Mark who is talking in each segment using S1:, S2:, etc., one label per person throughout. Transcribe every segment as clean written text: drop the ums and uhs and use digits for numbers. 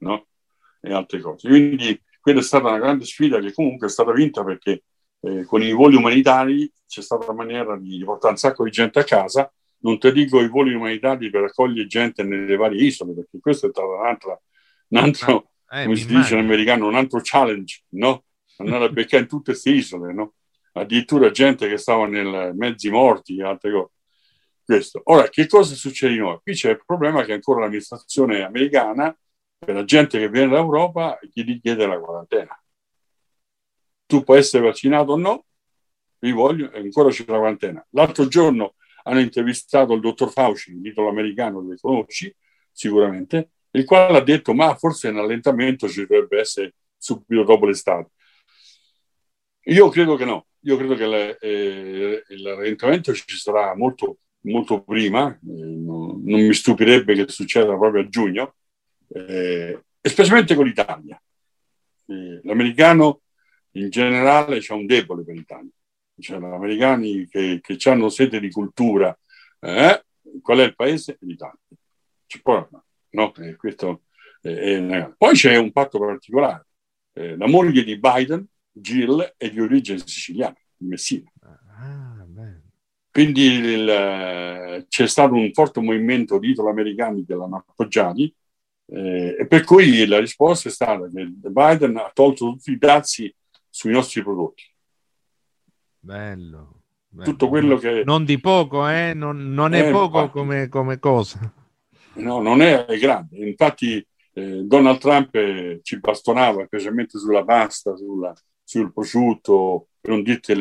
S1: no? E altre cose. Quindi quella è stata una grande sfida che comunque è stata vinta perché con i voli umanitari c'è stata una maniera di portare un sacco di gente a casa. Non ti dico i voli umanitari per accogliere gente nelle varie isole, perché questo è stato un altro come
S2: Mi
S1: si dice in
S2: immagino.
S1: americano, un altro challenge, no? Andare a beccare in tutte queste isole, no? Addirittura gente che stava nel mezzi morti e altre cose. Questo. Ora, che cosa succede di nuovo? Qui c'è il problema che ancora l'amministrazione americana, per la gente che viene dall'Europa, gli richiede la quarantena. Tu puoi essere vaccinato o no, vi voglio, e ancora c'è la quarantena. L'altro giorno hanno intervistato il dottor Fauci, un titolo americano, lo conosci sicuramente, il quale ha detto ma forse un allentamento ci dovrebbe essere subito dopo l'estate. Io credo che no, io credo che l'allentamento ci sarà molto, molto prima, non mi stupirebbe che succeda proprio a giugno, specialmente con l'Italia. L'americano in generale c'è un debole per l'Italia. Cioè, gli americani che hanno sete di cultura, qual è il paese? L'Italia. No? Poi c'è un fatto particolare. La moglie di Biden, Jill, è di origine siciliana, di Messina. Quindi c'è stato un forte movimento di italo-americani che l'hanno appoggiati, e per cui la risposta è stata che Biden ha tolto tutti i dazi sui nostri prodotti.
S2: Bello,
S1: Tutto
S2: bello.
S1: quello che
S2: Non di poco, non è poco
S1: infatti,
S2: come cosa.
S1: no, non è grande. Infatti Donald Trump ci bastonava, specialmente sulla pasta, sul prosciutto, per non dirti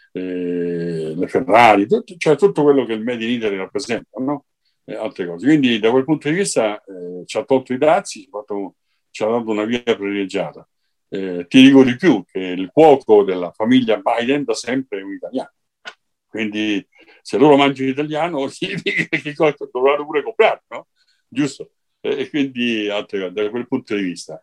S1: le Ferrari, cioè tutto quello che il Made in Italy rappresenta, no? Altre cose. Quindi da quel punto di vista ci ha tolto i dazi, ci ha dato una via privilegiata. Ti dico di più, che il cuoco della famiglia Biden da sempre è un italiano. Quindi se loro mangiano italiano significa che dovranno pure comprare, no? Giusto? E quindi da quel punto di vista.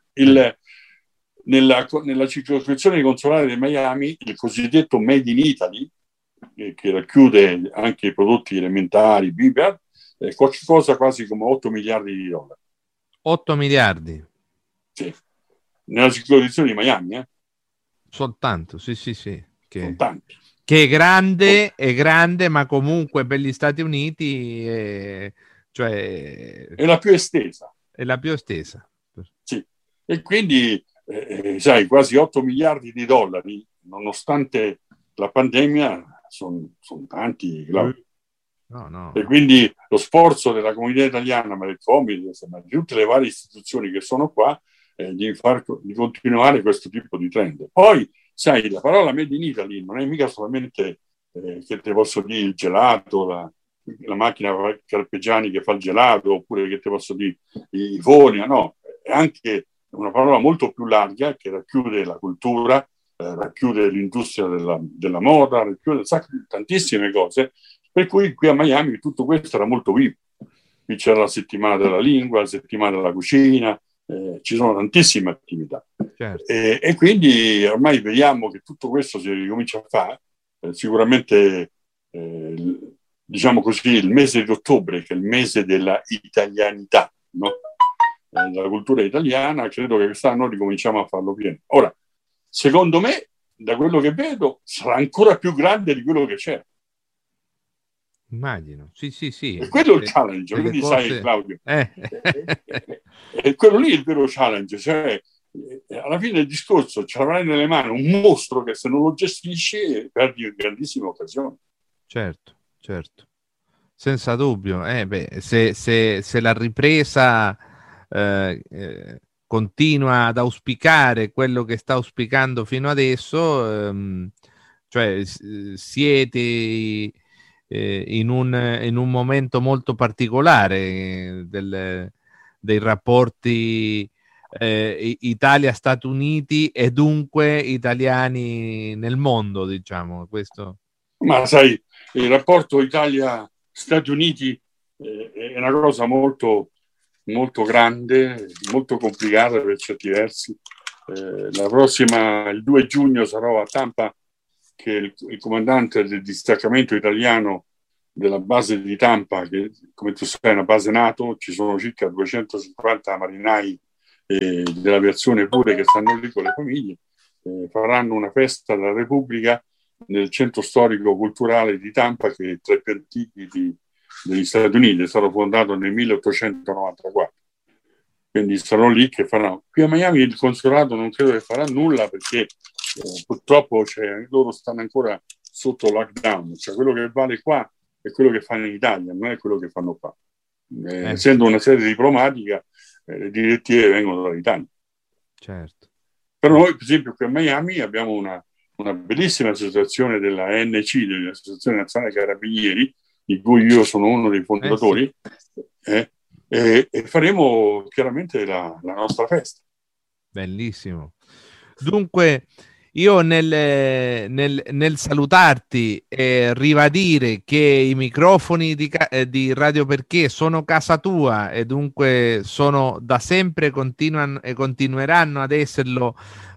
S1: Nella circoscrizione consolare di Miami, il cosiddetto Made in Italy, che racchiude anche i prodotti elementari, Bibia, è qualcosa quasi come 8 miliardi di dollari.
S2: 8 miliardi.
S1: Sì. Nella circoscrizione di Miami,
S2: Soltanto, sì, sì, sì.
S1: sono tanti.
S2: Che è grande, ma comunque per gli Stati Uniti cioè,
S1: È la più estesa.
S2: è la più estesa.
S1: Sì. E quindi, sai, quasi 8 miliardi di dollari, nonostante la pandemia, sono tanti, Claudio.
S2: No.
S1: E quindi lo sforzo della comunità italiana, ma del Comites, ma di tutte le varie istituzioni che sono qua, di continuare questo tipo di trend. Poi, sai, la parola Made in Italy non è mica solamente, che te posso dire, il gelato, la macchina Carpegiani che fa il gelato, oppure che te posso dire i forni, no, è anche una parola molto più larga che racchiude la cultura, racchiude l'industria della moda, racchiude tantissime cose, per cui qui a Miami tutto questo era molto vivo. Qui c'era la settimana della lingua, la settimana della cucina, ci sono tantissime attività.
S2: Certo.
S1: E quindi ormai vediamo che tutto questo si ricomincia a fare. Sicuramente, diciamo così, il mese di ottobre, che è il mese della italianità, no? Della cultura italiana, credo che quest'anno ricominciamo a farlo pieno. Ora, secondo me, da quello che vedo, sarà ancora più grande di quello che c'è.
S2: Immagino, sì.
S1: E quello è il challenge,
S2: Delle
S1: quindi sai,
S2: cose.
S1: Claudio, è quello lì il vero challenge, cioè alla fine del discorso ce l'avrai nelle mani un mostro che se non lo gestisci perdi una grandissima occasione.
S2: Certo, senza dubbio. Se la ripresa continua ad auspicare quello che sta auspicando fino adesso, cioè siete in un momento molto particolare dei rapporti Italia-Stati Uniti e dunque italiani nel mondo, diciamo, questo.
S1: Ma sai, il rapporto Italia-Stati Uniti è una cosa molto, molto grande, molto complicata per certi versi. Il 2 giugno sarò a Tampa, che il comandante del distaccamento italiano della base di Tampa, che come tu sai è una base NATO, ci sono circa 250 marinai dell'aviazione pure, che stanno lì con le famiglie, faranno una festa della Repubblica nel centro storico culturale di Tampa, che è tra i più antichi degli Stati Uniti, è stato fondato nel 1894. Quindi sarò lì che faranno. Qui a Miami il consolato non credo che farà nulla, perché purtroppo loro stanno ancora sotto lockdown, cioè quello che vale qua è quello che fanno in Italia, non è quello che fanno qua. Essendo una sede diplomatica, le direttive vengono dall'Italia.
S2: Certo.
S1: Però noi, per esempio, qui a Miami abbiamo una bellissima associazione della ANC, dell'Associazione Nazionale Carabinieri, di cui io sono uno dei fondatori, e faremo chiaramente la nostra festa.
S2: Bellissimo. Dunque, io nel salutarti e ribadire che i microfoni di Radio Perché sono casa tua, e dunque sono da sempre, continuano e continueranno ad esserlo,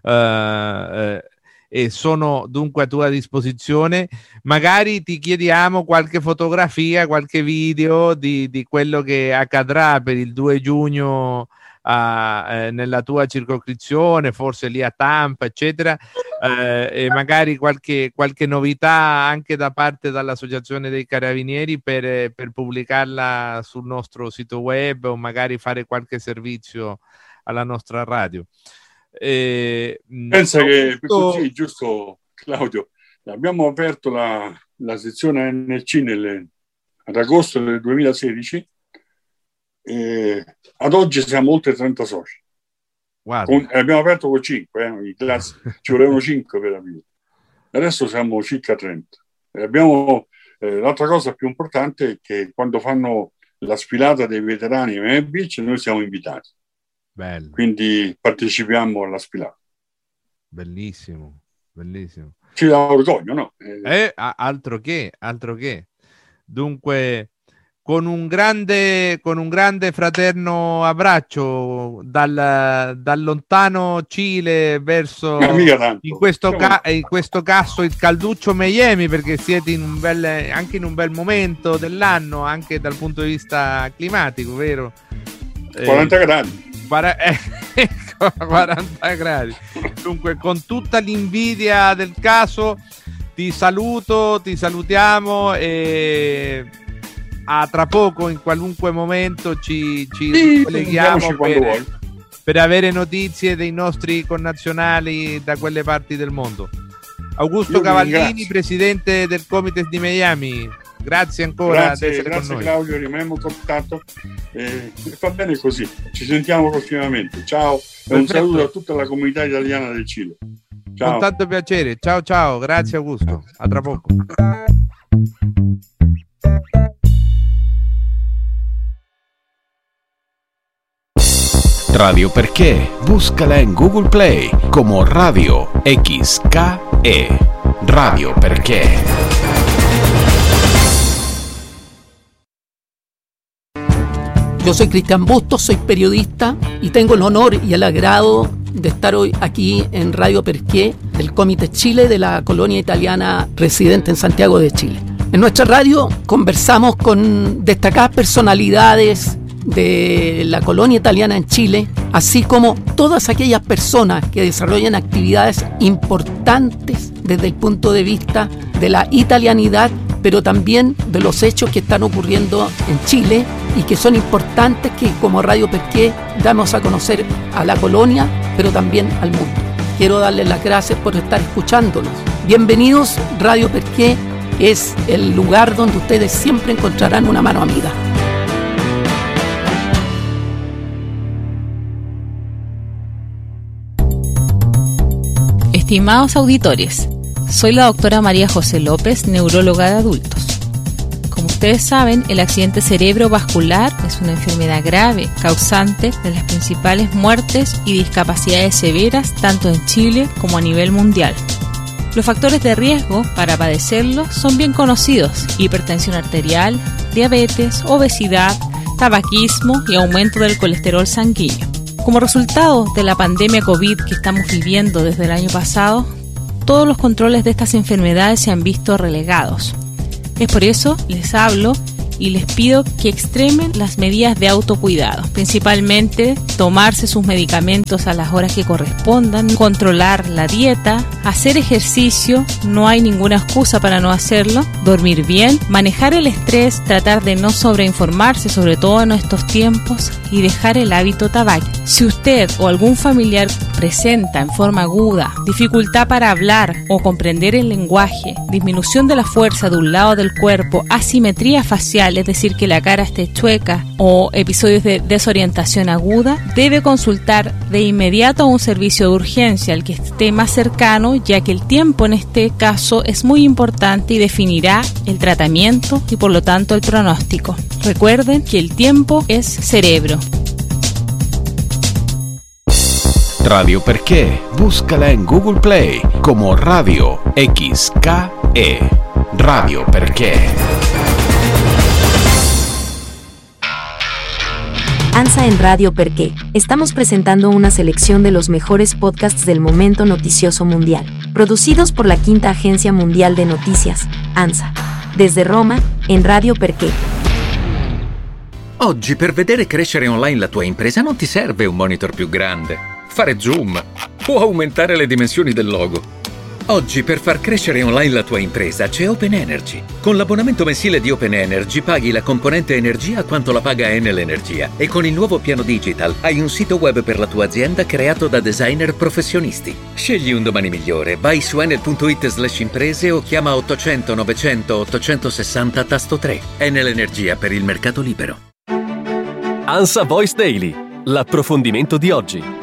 S2: e sono dunque a tua disposizione. Magari ti chiediamo qualche fotografia, qualche video di quello che accadrà per il 2 giugno nella tua circoscrizione, forse lì a Tampa, eccetera, e magari qualche novità anche da parte dall'Associazione dei Carabinieri per pubblicarla sul nostro sito web, o magari fare qualche servizio alla nostra radio.
S1: Pensa che così, giusto Claudio, abbiamo aperto la sezione ANC ad agosto del 2016, e ad oggi siamo oltre 30 soci. Abbiamo aperto con 5, ci volevano 5 per aprire, adesso siamo circa 30. L'altra cosa più importante è che quando fanno la sfilata dei veterani a Miami Beach noi siamo invitati.
S2: Bello.
S1: Quindi partecipiamo alla sfilata.
S2: Bellissimo, bellissimo.
S1: Ci dà orgoglio, no?
S2: Altro che. Dunque, con un grande fraterno abbraccio dal lontano Cile verso, in questo caso, il calduccio Miami, perché siete anche in un bel momento dell'anno, anche dal punto di vista climatico, vero?
S1: 40 gradi.
S2: 40 gradi. Dunque, con tutta l'invidia del caso, ti salutiamo, e a tra poco, in qualunque momento ci colleghiamo per avere notizie dei nostri connazionali da quelle parti del mondo. Augusto Cavallini, presidente del Comites di Miami, grazie ancora.
S1: Grazie Claudio, rimaniamo in contatto, va bene così, ci sentiamo prossimamente. Ciao. E un saluto a tutta la comunità italiana del Cile. Ciao.
S2: Con tanto piacere, ciao, grazie Augusto, a tra poco.
S3: Radio Perché, búscala en Google Play como Radio XKE. Radio Perché.
S4: Yo soy Cristian Bustos, soy periodista y tengo el honor y el agrado de estar hoy aquí en Radio Perché del Comité Chile de la colonia italiana residente en Santiago de Chile. En nuestra radio conversamos con destacadas personalidades de la colonia italiana en Chile, así como todas aquellas personas que desarrollan actividades importantes desde el punto de vista de la italianidad, pero también de los hechos que están ocurriendo en Chile y que son importantes, que como Radio Perché damos a conocer a la colonia, pero también al mundo. Quiero darles las gracias por estar escuchándonos. Bienvenidos, Radio Perché es el lugar donde ustedes siempre encontrarán una mano amiga.
S5: Estimados auditores, soy la doctora María José López, neuróloga de adultos. Como ustedes saben, el accidente cerebrovascular es una enfermedad grave, causante de las principales muertes y discapacidades severas tanto en Chile como a nivel mundial. Los factores de riesgo para padecerlo son bien conocidos: hipertensión arterial, diabetes, obesidad, tabaquismo y aumento del colesterol sanguíneo. Como resultado de la pandemia COVID que estamos viviendo desde el año pasado, todos los controles de estas enfermedades se han visto relegados. Es por eso les hablo y les pido que extremen las medidas de autocuidado, principalmente tomarse sus medicamentos a las horas que correspondan, controlar la dieta, hacer ejercicio, no hay ninguna excusa para no hacerlo, dormir bien, manejar el estrés, tratar de no sobreinformarse, sobre todo en estos tiempos, y dejar el hábito tabaco. Si usted o algún familiar presenta en forma aguda dificultad para hablar o comprender el lenguaje, disminución de la fuerza de un lado del cuerpo, asimetría facial, es decir, que la cara esté chueca, o episodios de desorientación aguda, debe consultar de inmediato a un servicio de urgencia, al que esté más cercano, ya que el tiempo en este caso es muy importante y definirá el tratamiento y por lo tanto el pronóstico. Recuerden que el tiempo es cerebro.
S3: Radio Perché, búscala en Google Play como Radio XKE. Radio Perché.
S6: ANSA en Radio Perché. Estamos presentando una selección de los mejores podcasts del momento noticioso mundial, producidos por la Quinta Agencia Mundial de Noticias, ANSA. Desde Roma, en Radio Perché.
S7: Oggi per vedere crescere online la tua impresa non ti serve un monitor più grande, fare zoom o aumentare le dimensioni del logo. Oggi per far crescere online la tua impresa c'è Open Energy. Con l'abbonamento mensile di Open Energy paghi la componente energia quanto la paga Enel Energia e con il nuovo piano digital hai un sito web per la tua azienda creato da designer professionisti. Scegli un domani migliore, vai su enel.it/imprese o chiama 800 900 860 tasto 3. Enel Energia per il mercato libero.
S8: ANSA Voice Daily, l'approfondimento di oggi.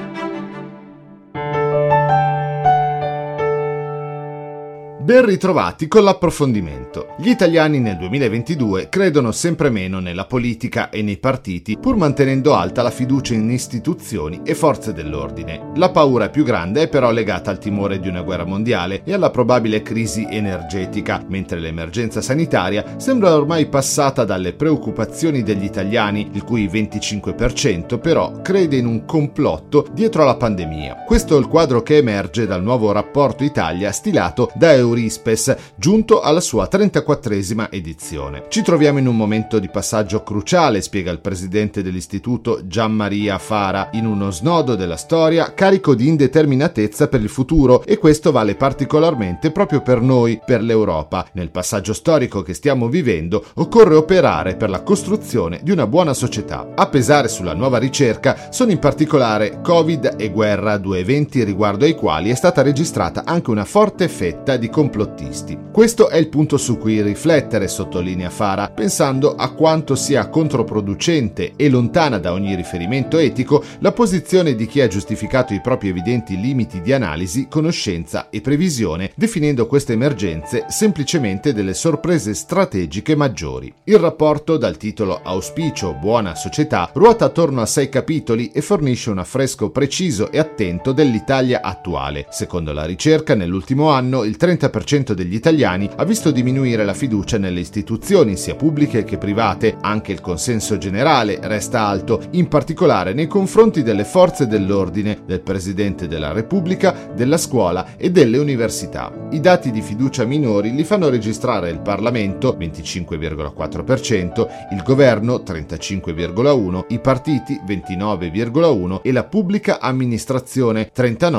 S9: Ben ritrovati con l'approfondimento. Gli italiani nel 2022 credono sempre meno nella politica e nei partiti, pur mantenendo alta la fiducia in istituzioni e forze dell'ordine. La paura più grande è però legata al timore di una guerra mondiale e alla probabile crisi energetica, mentre l'emergenza sanitaria sembra ormai passata dalle preoccupazioni degli italiani, il cui 25% però crede in un complotto dietro alla pandemia. Questo è il quadro che emerge dal nuovo rapporto Italia stilato da Eurispes, giunto alla sua 34esima edizione. Ci troviamo in un momento di passaggio cruciale, spiega il presidente dell'istituto Gianmaria Fara, in uno snodo della storia carico di indeterminatezza per il futuro, e questo vale particolarmente proprio per noi, per l'Europa. Nel passaggio storico che stiamo vivendo occorre operare per la costruzione di una buona società. A pesare sulla nuova ricerca sono in particolare Covid e guerra, due eventi riguardo ai quali è stata registrata anche una forte fetta di complottisti. Questo è il punto su cui riflettere, sottolinea Fara, pensando a quanto sia controproducente e lontana da ogni riferimento etico la posizione di chi ha giustificato i propri evidenti limiti di analisi, conoscenza e previsione, definendo queste emergenze semplicemente delle sorprese strategiche maggiori. Il rapporto, dal titolo Auspicio Buona Società, ruota attorno a 6 capitoli e fornisce un affresco preciso e attento dell'Italia attuale. Secondo la ricerca, nell'ultimo anno il 30% degli italiani ha visto diminuire la fiducia nelle istituzioni, sia pubbliche che private. Anche il consenso generale resta alto, in particolare nei confronti delle forze dell'ordine, del Presidente della Repubblica, della scuola e delle università. I dati di fiducia minori li fanno registrare il Parlamento, 25,4%, il Governo, 35,1%, i partiti, 29,1% e la pubblica amministrazione,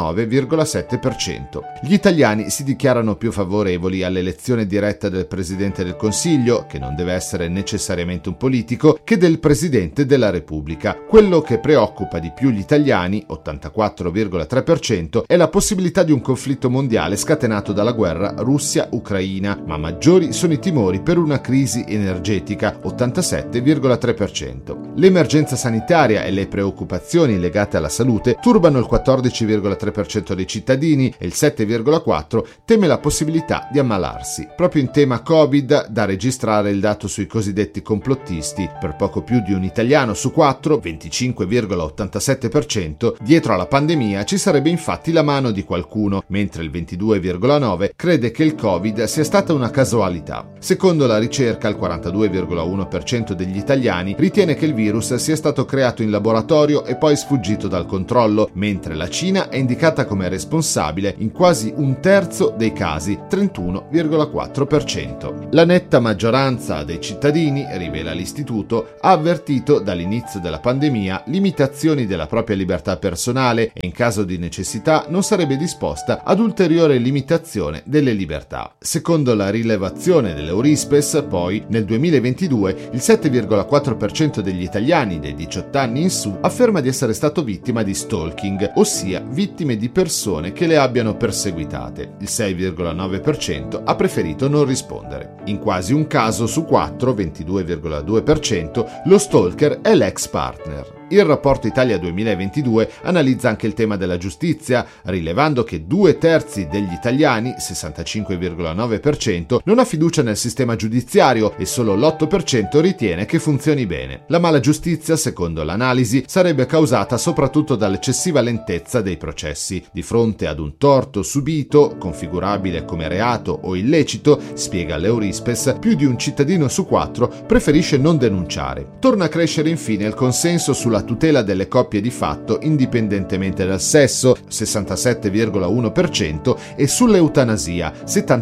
S9: 39,7%. Gli italiani si dichiarano più favorevoli all'elezione diretta del Presidente del Consiglio, che non deve essere necessariamente un politico, che del Presidente della Repubblica. Quello che preoccupa di più gli italiani, 84,3%, è la possibilità di un conflitto mondiale scatenato dalla guerra Russia-Ucraina, ma maggiori sono i timori per una crisi energetica, 87,3%. L'emergenza sanitaria e le preoccupazioni legate alla salute turbano il 14,3% dei cittadini e il 7,4% teme la possibilità di ammalarsi. Proprio in tema Covid, da registrare il dato sui cosiddetti complottisti. Per poco più di un italiano su 4, 25,87%, dietro alla pandemia ci sarebbe infatti la mano di qualcuno, mentre il 22,9% crede che il Covid sia stata una casualità. Secondo la ricerca, il 42,1% degli italiani ritiene che il virus sia stato creato in laboratorio e poi sfuggito dal controllo, mentre la Cina è indicata come responsabile in quasi un terzo dei casi. quasi 31,4%. La netta maggioranza dei cittadini, rivela l'istituto, ha avvertito dall'inizio della pandemia limitazioni della propria libertà personale e in caso di necessità non sarebbe disposta ad ulteriore limitazione delle libertà. Secondo la rilevazione dell'Eurispes, poi, nel 2022 il 7,4% degli italiani dei 18 anni in su afferma di essere stato vittima di stalking, ossia vittime di persone che le abbiano perseguitate. Il 6,9% ha preferito non rispondere. In quasi un caso su 4, 22,2%, lo stalker è l'ex partner. Il rapporto Italia 2022 analizza anche il tema della giustizia, rilevando che 2/3 degli italiani, 65,9%, non ha fiducia nel sistema giudiziario e solo l'8% ritiene che funzioni bene. La mala giustizia, secondo l'analisi, sarebbe causata soprattutto dall'eccessiva lentezza dei processi. Di fronte ad un torto subito, configurabile come reato o illecito, spiega l'Eurispes, più di un cittadino su 4 preferisce non denunciare. Torna a crescere infine il consenso sulla tutela delle coppie di fatto indipendentemente dal sesso, 67,1%, e sull'eutanasia,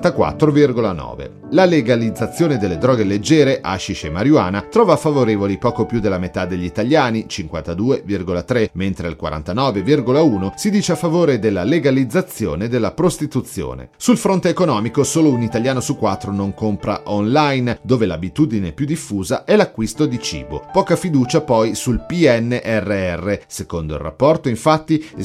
S9: 74,9%. La legalizzazione delle droghe leggere, hashish e marijuana, trova favorevoli poco più della metà degli italiani, 52,3%, mentre il 49,1% si dice a favore della legalizzazione della prostituzione. Sul fronte economico, solo un italiano su 4 non compra online, dove l'abitudine più diffusa è l'acquisto di cibo. Poca fiducia poi sul PNRR. Secondo il rapporto, infatti, il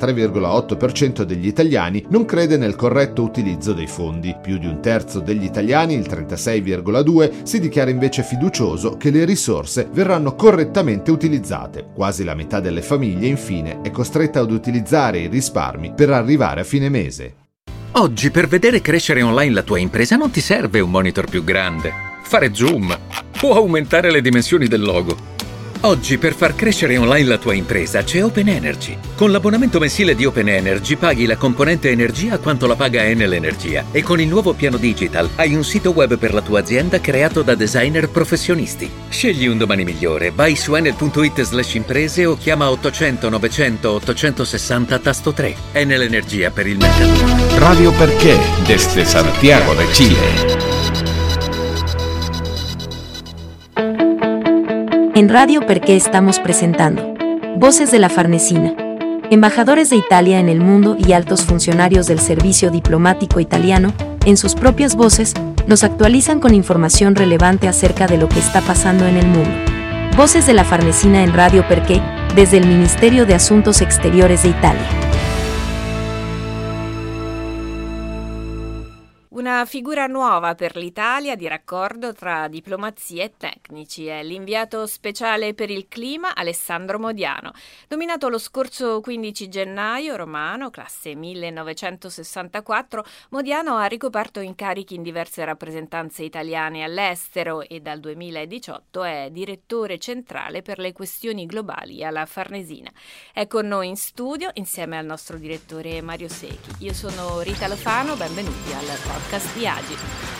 S9: 63,8% degli italiani non crede nel corretto utilizzo dei fondi. Più di un terzo degli italiani, il 36,2%, si dichiara invece fiducioso che le risorse verranno correttamente utilizzate. Quasi la metà delle famiglie, infine, è costretta ad utilizzare i risparmi per arrivare a fine mese.
S7: Oggi per vedere crescere online la tua impresa non ti serve un monitor più grande, fare zoom o aumentare le dimensioni del logo. Oggi per far crescere online la tua impresa c'è Open Energy. Con l'abbonamento mensile di Open Energy paghi la componente energia quanto la paga Enel Energia e con il nuovo piano digital hai un sito web per la tua azienda creato da designer professionisti. Scegli un domani migliore, vai su enel.it/imprese o chiama 800 900 860 tasto 3. Enel Energia per il mercato.
S3: Radio Perché, desde Santiago de Chile.
S6: En Radio Perché estamos presentando Voces de la Farnesina. Embajadores de Italia en el mundo y altos funcionarios del servicio diplomático italiano, en sus propias voces, nos actualizan con información relevante acerca de lo que está pasando en el mundo. Voces de la Farnesina en Radio Perché, desde el Ministerio de Asuntos Exteriores de Italia.
S10: Una figura nuova per l'Italia di raccordo tra diplomazia e tecnici è l'inviato speciale per il clima Alessandro Modiano. Nominato lo scorso 15 gennaio, romano, classe 1964, Modiano ha ricoperto incarichi in diverse rappresentanze italiane all'estero e dal 2018 è direttore centrale per le questioni globali alla Farnesina. È con noi in studio insieme al nostro direttore Mario Secchi. Io sono Rita Lofano, benvenuti al podcast di Agi.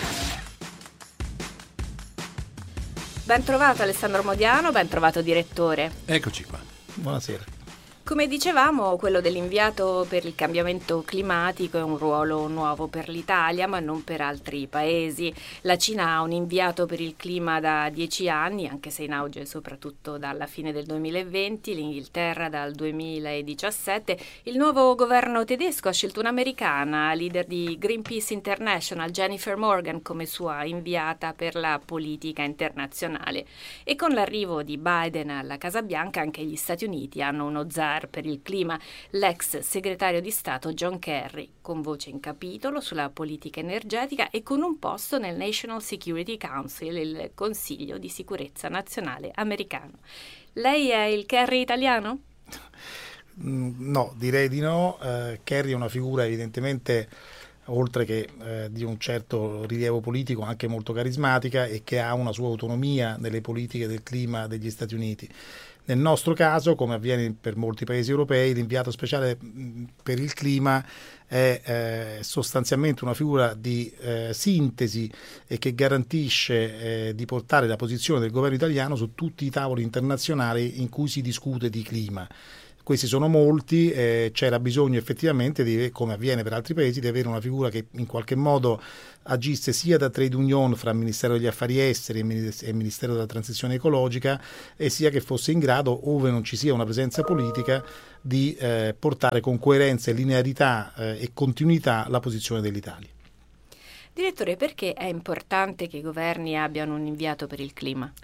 S10: Ben trovato Alessandro Modiano, ben trovato direttore.
S11: Eccoci qua, buonasera.
S10: Come dicevamo, quello dell'inviato per il cambiamento climatico è un ruolo nuovo per l'Italia, ma non per altri paesi. La Cina ha un inviato per il clima da 10 anni, anche se in auge soprattutto dalla fine del 2020, l'Inghilterra dal 2017. Il nuovo governo tedesco ha scelto un'americana, leader di Greenpeace International, Jennifer Morgan, come sua inviata per la politica internazionale. E con l'arrivo di Biden alla Casa Bianca, anche gli Stati Uniti hanno uno zar per il clima, l'ex segretario di Stato John Kerry, con voce in capitolo sulla politica energetica e con un posto nel National Security Council, il Consiglio di Sicurezza Nazionale americano. Lei è il Kerry italiano?
S11: No, direi di no. Kerry è una figura evidentemente, oltre che di un certo rilievo politico, anche molto carismatica e che ha una sua autonomia nelle politiche del clima degli Stati Uniti. Nel nostro caso, come avviene per molti paesi europei, l'inviato speciale per il clima è sostanzialmente una figura di sintesi e che garantisce di portare la posizione del governo italiano su tutti i tavoli internazionali in cui si discute di clima. Questi sono molti, c'era bisogno effettivamente, come avviene per altri paesi, di avere una figura che in qualche modo agisse sia da trade union fra Ministero degli Affari Esteri e Ministero della Transizione Ecologica, e sia che fosse in grado, ove non ci sia una presenza politica, di portare con coerenza e linearità e continuità la posizione dell'Italia.
S10: Direttore, perché è importante che i governi abbiano un inviato per il clima?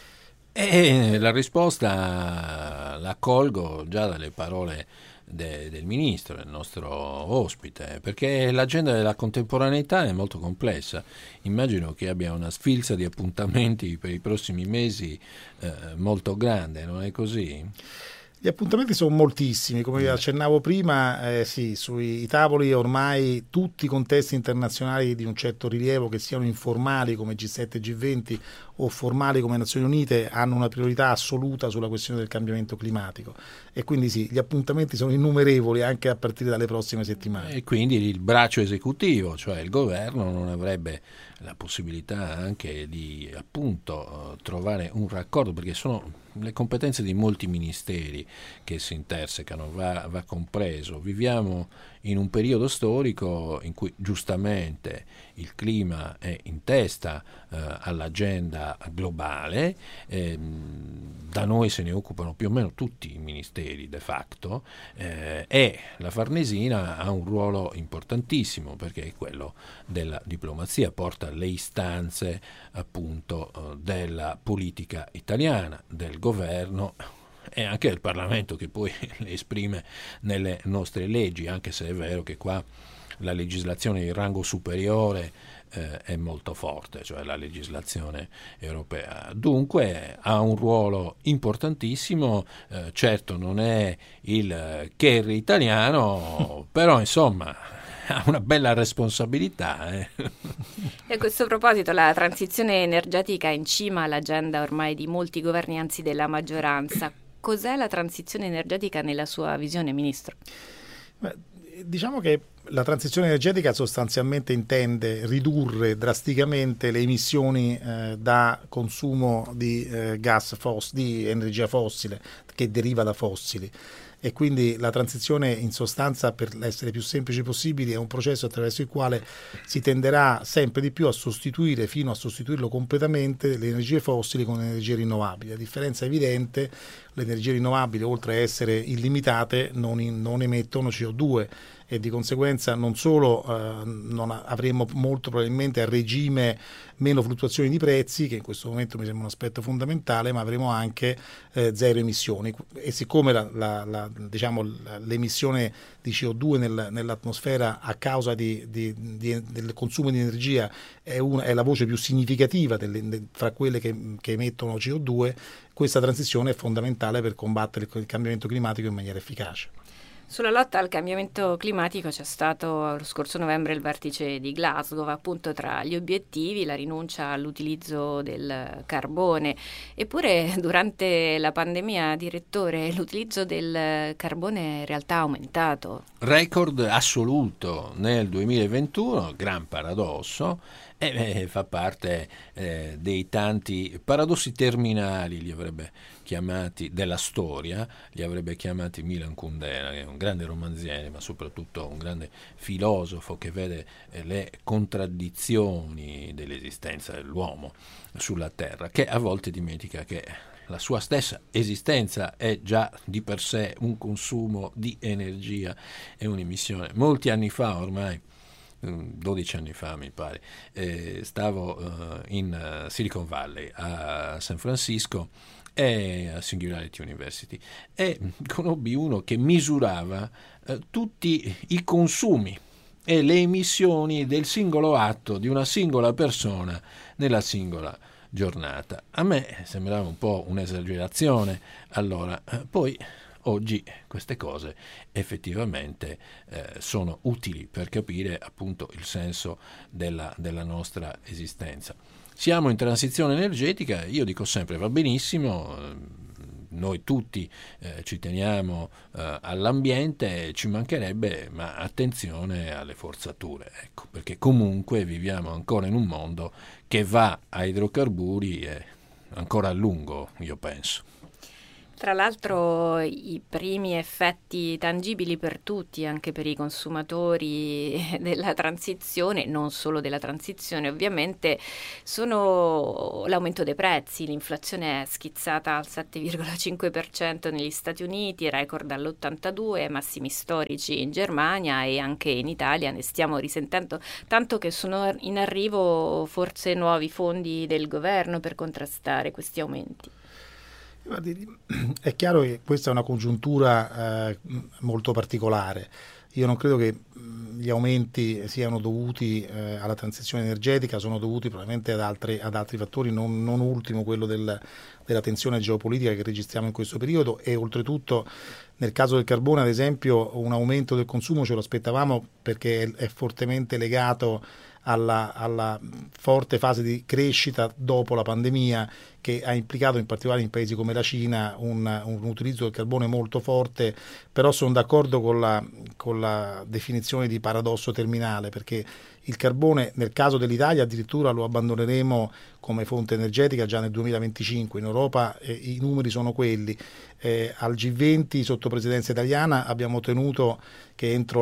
S12: La risposta la colgo già dalle parole del ministro, del nostro ospite, perché l'agenda della contemporaneità è molto complessa. Immagino che abbia una sfilza di appuntamenti per i prossimi mesi molto grande, non è così?
S11: Gli appuntamenti sono moltissimi, come vi accennavo prima, sì, sui tavoli ormai tutti i contesti internazionali di un certo rilievo, che siano informali come G7 e G20 o formali come Nazioni Unite, hanno una priorità assoluta sulla questione del cambiamento climatico, e quindi sì, gli appuntamenti sono innumerevoli anche a partire dalle prossime settimane.
S12: E quindi il braccio esecutivo, cioè il governo, non avrebbe la possibilità anche di appunto trovare un raccordo, perché sono le competenze di molti ministeri che si intersecano, va compreso. Viviamo in un periodo storico in cui giustamente il clima è in testa all'agenda globale, da noi se ne occupano più o meno tutti i ministeri de facto, e la Farnesina ha un ruolo importantissimo, perché è quello della diplomazia, porta le istanze appunto della politica italiana, del governo e anche del Parlamento, che poi le esprime nelle nostre leggi, anche se è vero che qua la legislazione di rango superiore è molto forte, cioè la legislazione europea. Dunque ha un ruolo importantissimo, certo non è il Kerry italiano, però insomma ha una bella responsabilità.
S10: E a questo proposito la transizione energetica è in cima all'agenda ormai di molti governi, anzi della maggioranza. Cos'è la transizione energetica nella sua visione, Ministro?
S11: Diciamo che la transizione energetica sostanzialmente intende ridurre drasticamente le emissioni da consumo di di energia fossile che deriva da fossili, e quindi la transizione, in sostanza, per essere più semplici possibili, è un processo attraverso il quale si tenderà sempre di più a sostituire, fino a sostituirlo completamente, le energie fossili con energie rinnovabili. La differenza evidente: le energie rinnovabili, oltre a essere illimitate, non emettono CO2, e di conseguenza non solo non avremo molto probabilmente a regime meno fluttuazioni di prezzi, che in questo momento mi sembra un aspetto fondamentale, ma avremo anche zero emissioni. E siccome l'emissione di CO2 nell'atmosfera a causa del consumo di energia è la voce più significativa fra quelle che emettono CO2, questa transizione è fondamentale per combattere il cambiamento climatico in maniera efficace.
S10: Sulla lotta al cambiamento climatico c'è stato lo scorso novembre il vertice di Glasgow, appunto tra gli obiettivi la rinuncia all'utilizzo del carbone. Eppure durante la pandemia, direttore, l'utilizzo del carbone in realtà ha aumentato.
S12: Record assoluto nel 2021, gran paradosso, e fa parte dei tanti paradossi terminali, li avrebbe chiamati, della storia, li avrebbe chiamati Milan Kundera, che è un grande romanziere ma soprattutto un grande filosofo che vede le contraddizioni dell'esistenza dell'uomo sulla Terra, che a volte dimentica che la sua stessa esistenza è già di per sé un consumo di energia e un'emissione. Molti anni fa, ormai 12 anni fa mi pare, stavo in Silicon Valley a San Francisco e a Singularity University, e conobbi uno che misurava tutti i consumi e le emissioni del singolo atto di una singola persona nella singola giornata. A me sembrava un po' un'esagerazione allora, poi oggi queste cose effettivamente sono utili per capire appunto il senso della nostra esistenza. Siamo in transizione energetica, io dico sempre va benissimo, noi tutti ci teniamo all'ambiente, ci mancherebbe, ma attenzione alle forzature, ecco, perché comunque viviamo ancora in un mondo che va a idrocarburi ancora a lungo, io penso.
S10: Tra l'altro i primi effetti tangibili per tutti, anche per i consumatori della transizione, non solo della transizione ovviamente, sono l'aumento dei prezzi. L'inflazione è schizzata al 7,5% negli Stati Uniti, record dall'82, massimi storici in Germania e anche in Italia ne stiamo risentendo, tanto che sono in arrivo forse nuovi fondi del governo per contrastare questi aumenti.
S11: È chiaro che questa è una congiuntura molto particolare. Io non credo che gli aumenti siano dovuti alla transizione energetica, sono dovuti probabilmente ad altri fattori, non ultimo quello della tensione geopolitica che registriamo in questo periodo, e oltretutto nel caso del carbone, ad esempio, un aumento del consumo ce lo aspettavamo perché è fortemente legato alla forte fase di crescita dopo la pandemia, che ha implicato in particolare in paesi come la Cina un utilizzo del carbone molto forte. Però sono d'accordo con la definizione di paradosso terminale, perché il carbone nel caso dell'Italia addirittura lo abbandoneremo come fonte energetica già nel 2025. In Europa i numeri sono quelli. Al G20 sotto presidenza italiana abbiamo ottenuto che entro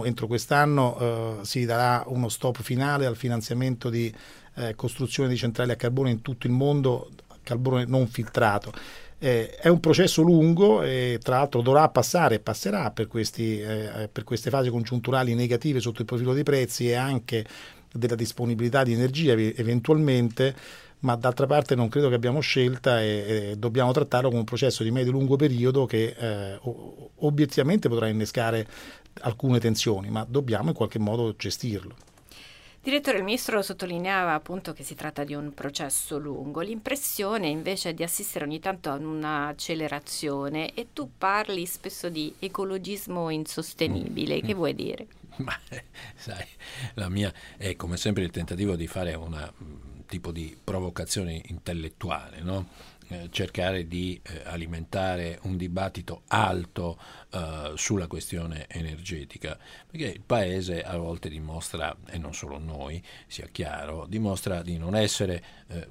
S11: quest'anno si darà uno stop finale al finanziamento di costruzione di centrali a carbone in tutto il mondo, carbone non filtrato. È un processo lungo e tra l'altro passerà per queste fasi congiunturali negative sotto il profilo dei prezzi e anche della disponibilità di energia eventualmente, ma d'altra parte non credo che abbiamo scelta e dobbiamo trattarlo come un processo di medio-lungo periodo che obiettivamente potrà innescare alcune tensioni, ma dobbiamo in qualche modo gestirlo.
S10: Direttore, il Ministro sottolineava appunto che si tratta di un processo lungo. L'impressione invece è di assistere ogni tanto a un'accelerazione, e tu parli spesso di ecologismo insostenibile. Che vuoi dire?
S12: Ma sai, la mia è come sempre il tentativo di fare un tipo di provocazione intellettuale, no? Cercare di alimentare un dibattito alto sulla questione energetica, perché il Paese a volte dimostra, e non solo noi, sia chiaro, dimostra di non essere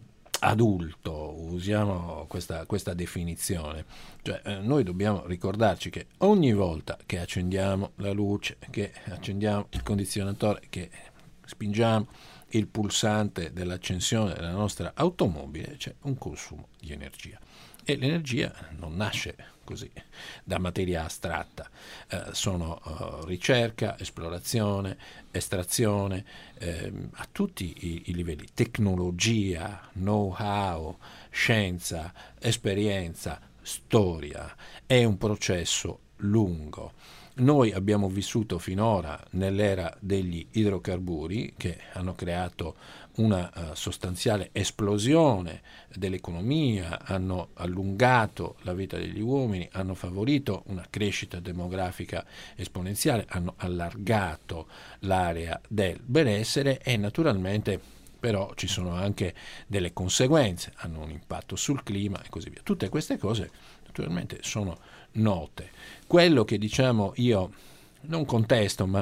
S12: adulto, usiamo questa definizione. Cioè, noi dobbiamo ricordarci che ogni volta che accendiamo la luce, che accendiamo il condizionatore, che spingiamo il pulsante dell'accensione della nostra automobile, c'è un consumo di energia, e l'energia non nasce così da materia astratta, sono ricerca, esplorazione, estrazione, a tutti i livelli, tecnologia, know-how, scienza, esperienza, storia. È un processo lungo. Noi abbiamo vissuto finora nell'era degli idrocarburi, che hanno creato una sostanziale esplosione dell'economia, hanno allungato la vita degli uomini, hanno favorito una crescita demografica esponenziale, hanno allargato l'area del benessere, e naturalmente però ci sono anche delle conseguenze, hanno un impatto sul clima e così via. Tutte queste cose naturalmente sono note. Quello che diciamo io non contesto, ma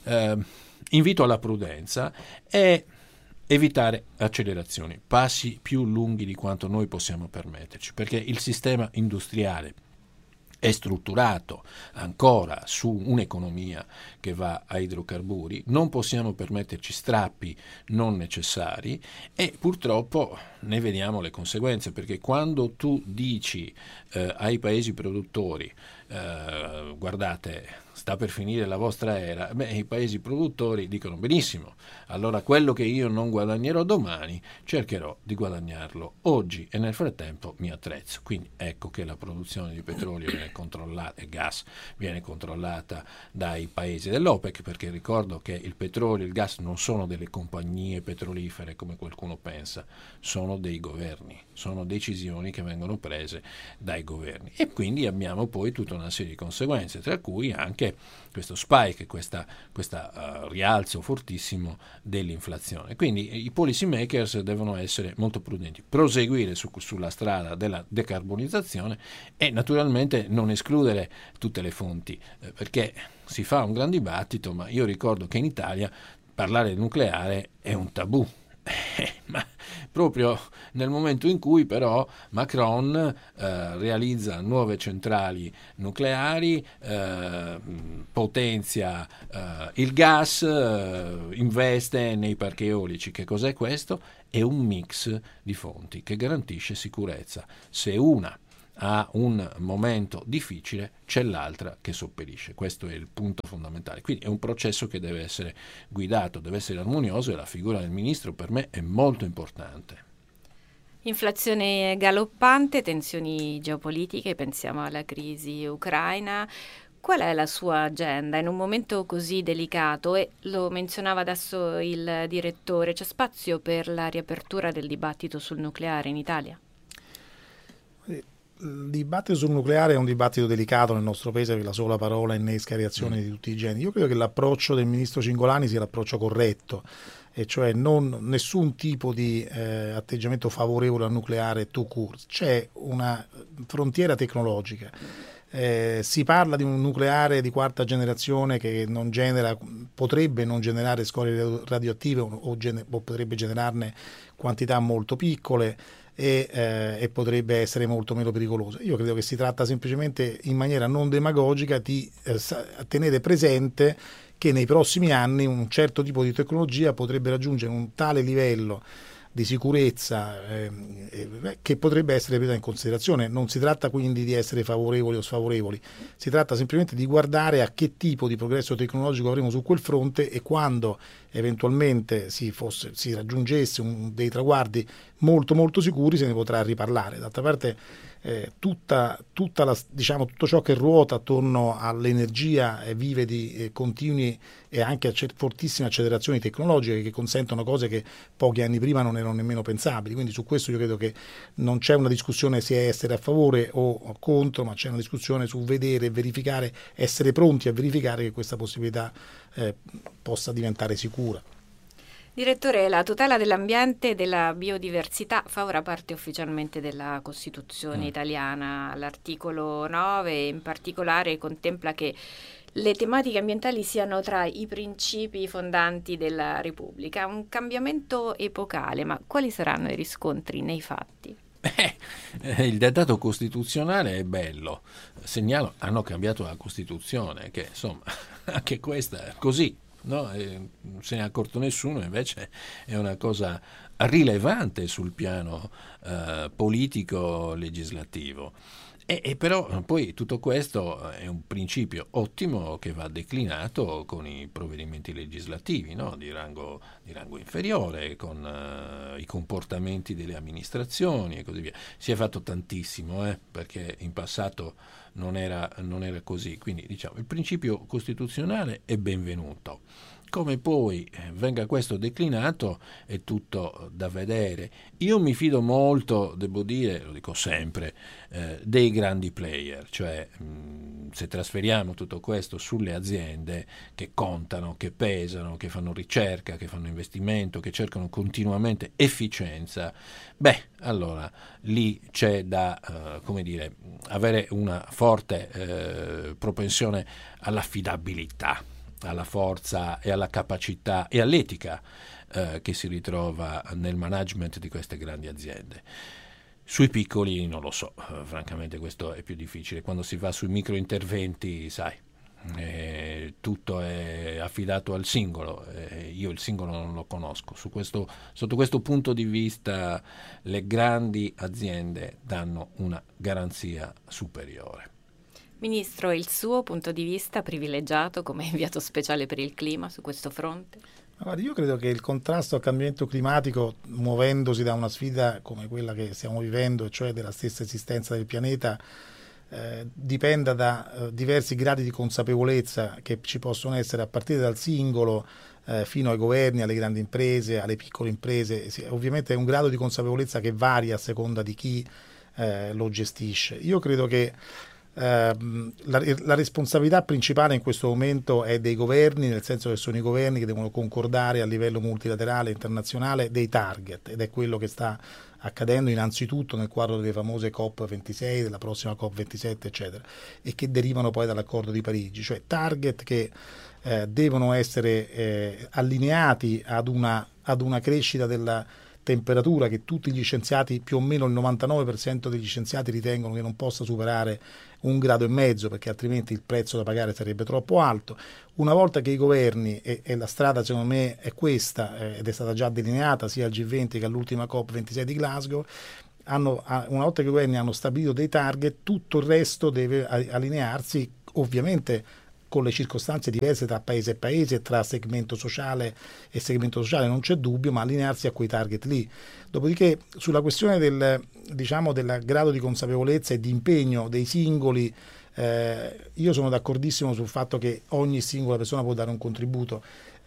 S12: invito alla prudenza è evitare accelerazioni, passi più lunghi di quanto noi possiamo permetterci, perché il sistema industriale è strutturato ancora su un'economia che va a idrocarburi, non possiamo permetterci strappi non necessari, e purtroppo ne vediamo le conseguenze, perché quando tu dici ai paesi produttori guardate, sta per finire la vostra era, i paesi produttori dicono benissimo, allora quello che io non guadagnerò domani cercherò di guadagnarlo oggi, e nel frattempo mi attrezzo. Quindi ecco che la produzione di petrolio viene controllata e gas viene controllata dai paesi dell'OPEC, perché ricordo che il petrolio e il gas non sono delle compagnie petrolifere come qualcuno pensa, sono dei governi, sono decisioni che vengono prese dai governi, e quindi abbiamo poi tutta una serie di conseguenze, tra cui anche questo spike, questa rialzo fortissimo dell'inflazione. Quindi i policy makers devono essere molto prudenti, proseguire sulla strada della decarbonizzazione e naturalmente non escludere tutte le fonti, perché si fa un gran dibattito, ma io ricordo che in Italia parlare del nucleare è un tabù. ma proprio nel momento in cui però Macron realizza nuove centrali nucleari, potenzia il gas, investe nei parchi eolici. Che cos'è questo? È un mix di fonti che garantisce sicurezza. Se una ha un momento difficile, c'è l'altra che sopperisce. Questo è il punto fondamentale. Quindi è un processo che deve essere guidato, deve essere armonioso, e la figura del ministro per me è molto importante.
S10: Inflazione galoppante, tensioni geopolitiche, pensiamo alla crisi ucraina. Qual è la sua agenda in un momento così delicato? E lo menzionava adesso il direttore, c'è spazio per la riapertura del dibattito sul nucleare in Italia?
S11: Il dibattito sul nucleare è un dibattito delicato nel nostro paese, perché la sola parola innesca reazioni di tutti i generi. Io credo che l'approccio del ministro Cingolani sia l'approccio corretto, e cioè nessun tipo di atteggiamento favorevole al nucleare tout court. C'è una frontiera tecnologica. Si parla di un nucleare di quarta generazione che potrebbe non generare scorie radioattive o potrebbe generarne quantità molto piccole, e potrebbe essere molto meno pericoloso. Io credo che si tratta semplicemente, in maniera non demagogica, di tenere presente che nei prossimi anni un certo tipo di tecnologia potrebbe raggiungere un tale livello di sicurezza che potrebbe essere presa in considerazione. Non si tratta quindi di essere favorevoli o sfavorevoli, si tratta semplicemente di guardare a che tipo di progresso tecnologico avremo su quel fronte, e quando eventualmente si raggiungesse dei traguardi molto molto sicuri se ne potrà riparlare. D'altra parte tutto ciò che ruota attorno all'energia vive di continui e anche fortissime accelerazioni tecnologiche che consentono cose che pochi anni prima non erano nemmeno pensabili. Quindi su questo io credo che non c'è una discussione se essere a favore o contro, ma c'è una discussione su vedere, verificare, essere pronti a verificare che questa possibilità possa diventare sicura.
S10: Direttore, la tutela dell'ambiente e della biodiversità fa ora parte ufficialmente della Costituzione italiana. L'articolo 9 in particolare contempla che le tematiche ambientali siano tra i principi fondanti della Repubblica. Un cambiamento epocale, ma quali saranno i riscontri nei fatti?
S12: Il dettato costituzionale è bello. Segnalo, hanno cambiato la Costituzione, che insomma anche questa è così. No, non se ne è accorto nessuno, invece è una cosa rilevante sul piano politico legislativo. E però poi tutto questo è un principio ottimo che va declinato con i provvedimenti legislativi, no? di rango inferiore, con i comportamenti delle amministrazioni e così via. Si è fatto tantissimo, perché in passato non era così. Quindi diciamo il principio costituzionale è benvenuto. Come poi venga questo declinato è tutto da vedere. Io mi fido molto, devo dire, lo dico sempre, dei grandi player, cioè se trasferiamo tutto questo sulle aziende che contano, che pesano, che fanno ricerca, che fanno investimento, che cercano continuamente efficienza, allora lì c'è da avere una forte propensione all'affidabilità, alla forza e alla capacità e all'etica che si ritrova nel management di queste grandi aziende. Sui piccoli non lo so, francamente questo è più difficile. Quando si va sui micro interventi, sai, tutto è affidato al singolo, io il singolo non lo conosco. Sotto questo punto di vista le grandi aziende danno una garanzia superiore.
S10: Ministro, il suo punto di vista privilegiato come inviato speciale per il clima su questo fronte?
S11: Io credo che il contrasto al cambiamento climatico, muovendosi da una sfida come quella che stiamo vivendo, e cioè della stessa esistenza del pianeta, dipenda da diversi gradi di consapevolezza che ci possono essere a partire dal singolo fino ai governi, alle grandi imprese, alle piccole imprese. Ovviamente è un grado di consapevolezza che varia a seconda di chi lo gestisce. Io credo che la responsabilità principale in questo momento è dei governi, nel senso che sono i governi che devono concordare a livello multilaterale e internazionale dei target, ed è quello che sta accadendo innanzitutto nel quadro delle famose COP26, della prossima COP27 eccetera, e che derivano poi dall'accordo di Parigi, cioè target che devono essere allineati ad una crescita temperatura che tutti gli scienziati, più o meno il 99% degli scienziati ritengono che non possa superare 1,5 gradi, perché altrimenti il prezzo da pagare sarebbe troppo alto. Una volta che i governi, e la strada secondo me è questa, ed è stata già delineata sia al G20 che all'ultima COP26 di Glasgow, una volta che i governi hanno stabilito dei target, tutto il resto deve allinearsi, ovviamente con le circostanze diverse tra paese e paese, tra segmento sociale e segmento sociale, non c'è dubbio, ma allinearsi a quei target lì. Dopodiché, sulla questione del grado di consapevolezza e di impegno dei singoli, io sono d'accordissimo sul fatto che ogni singola persona può dare un contributo.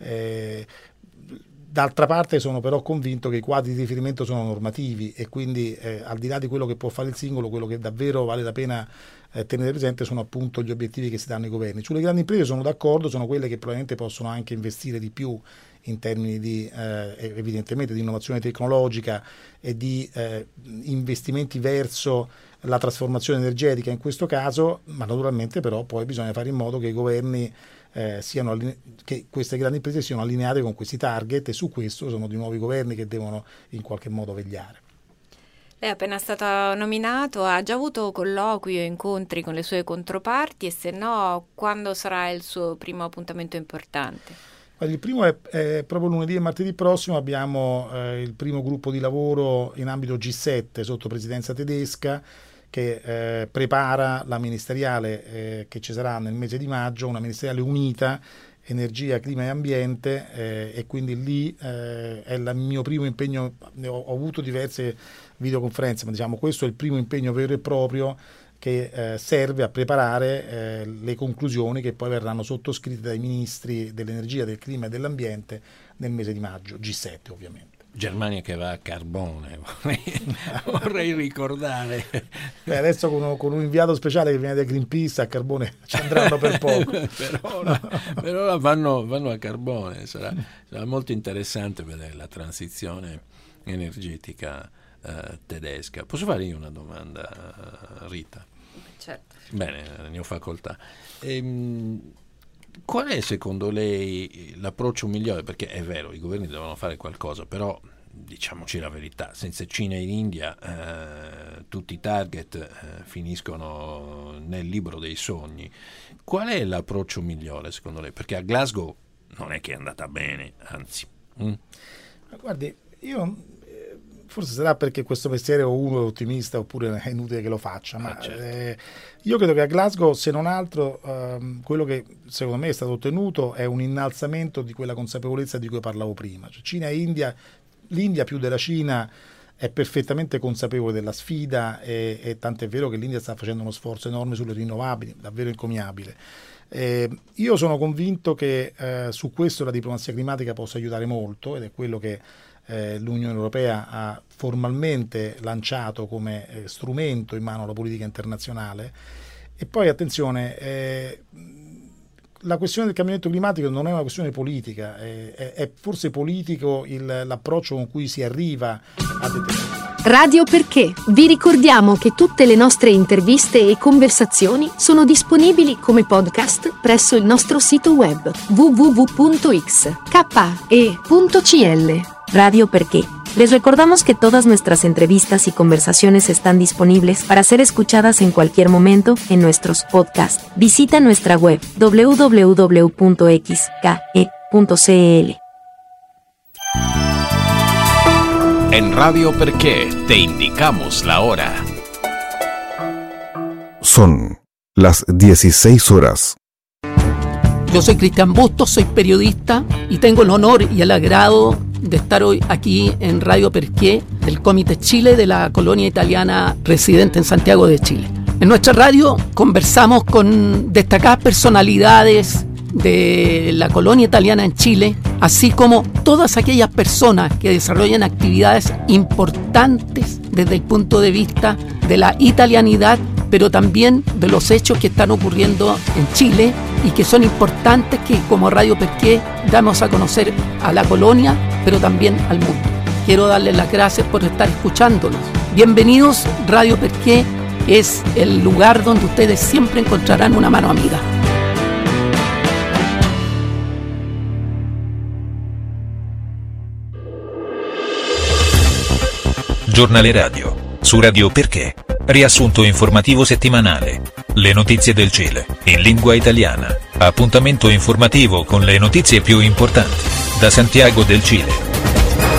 S11: D'altra parte sono però convinto che i quadri di riferimento sono normativi e quindi al di là di quello che può fare il singolo, quello che davvero vale la pena tenere presente sono appunto gli obiettivi che si danno ai governi. Sulle grandi imprese sono d'accordo, sono quelle che probabilmente possono anche investire di più in termini di evidentemente di innovazione tecnologica e di investimenti verso la trasformazione energetica in questo caso, ma naturalmente però poi bisogna fare in modo che i governi che queste grandi imprese siano allineate con questi target, e su questo sono di nuovo i governi che devono in qualche modo vegliare.
S10: Lei è appena stato nominato, ha già avuto colloqui o incontri con le sue controparti, e se no quando sarà il suo primo appuntamento importante?
S11: Il primo è proprio lunedì e martedì prossimo. Abbiamo il primo gruppo di lavoro in ambito G7 sotto presidenza tedesca, che prepara la ministeriale che ci sarà nel mese di maggio, una ministeriale unita, energia, clima e ambiente, e quindi lì è il mio primo impegno. Ho avuto diverse videoconferenze, ma diciamo questo è il primo impegno vero e proprio che serve a preparare le conclusioni che poi verranno sottoscritte dai ministri dell'energia, del clima e dell'ambiente nel mese di maggio, G7 ovviamente.
S12: Germania che va a carbone, vorrei ricordare.
S11: Adesso con un inviato speciale che viene da Greenpeace, a carbone ci andranno per poco.
S12: per ora vanno a carbone, sarà molto interessante vedere la transizione energetica tedesca. Posso fare io una domanda, Rita?
S10: Certo.
S12: Bene, ne ho facoltà. Qual è secondo lei l'approccio migliore? Perché è vero, i governi devono fare qualcosa, però diciamoci la verità, senza Cina e India tutti i target finiscono nel libro dei sogni. Qual è l'approccio migliore secondo lei? Perché a Glasgow non è che è andata bene, anzi.
S11: Guardi, io forse sarà perché questo mestiere o uno è ottimista oppure è inutile che lo faccia, ma certo. Io credo che a Glasgow, se non altro, quello che secondo me è stato ottenuto è un innalzamento di quella consapevolezza di cui parlavo prima. Cioè, Cina e India, l'India più della Cina è perfettamente consapevole della sfida, e tant'è vero che l'India sta facendo uno sforzo enorme sulle rinnovabili, davvero encomiabile. Io sono convinto che su questo la diplomazia climatica possa aiutare molto, ed è quello che l'Unione Europea ha formalmente lanciato come strumento in mano alla politica internazionale. E poi attenzione, la questione del cambiamento climatico non è una questione politica, è forse politico l'approccio con cui si arriva a determinare.
S13: Radio Perché. Vi ricordiamo che tutte le nostre interviste e conversazioni sono disponibili come podcast presso il nostro sito web www.xke.cl.
S6: Radio Perqué. Les recordamos que todas nuestras entrevistas y conversaciones están disponibles para ser escuchadas en cualquier momento en nuestros podcasts. Visita nuestra web www.xke.cl.
S3: En Radio Perqué te indicamos la hora.
S14: Son las 16 horas.
S4: Yo soy Cristian Bustos, soy periodista y tengo el honor y el agrado de estar hoy aquí en Radio Perqué, del Comité Chile de la colonia italiana residente en Santiago de Chile. En nuestra radio conversamos con destacadas personalidades de la colonia italiana en Chile, así como todas aquellas personas que desarrollan actividades importantes desde el punto de vista de la italianidad, pero también de los hechos que están ocurriendo en Chile y que son importantes que como Radio Perqué damos a conocer a la colonia, pero también al mundo. Quiero darles las gracias por estar escuchándonos. Bienvenidos, Radio Perqué es el lugar donde ustedes siempre encontrarán una mano amiga.
S15: giornale radio. Su Radio Perché. Riassunto informativo settimanale. Le notizie del Cile, in lingua italiana. Appuntamento informativo con le notizie più importanti. Da Santiago del Cile.